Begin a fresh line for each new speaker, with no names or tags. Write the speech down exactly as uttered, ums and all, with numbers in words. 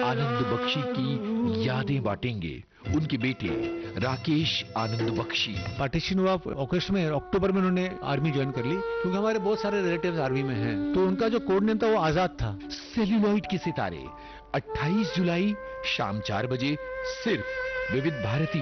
आनंद बख्शी की यादें बांटेंगे उनके बेटे राकेश आनंद बख्शी।
पार्टीशन हुआ अगस्त में, अक्टूबर में उन्होंने आर्मी ज्वाइन कर ली, क्योंकि हमारे बहुत सारे रिलेटिव्स आर्मी में हैं, तो उनका जो कोड नेम था वो आजाद था।
सेल्यूलॉइड के सितारे अट्ठाईस जुलाई शाम चार बजे सिर्फ विविध भारती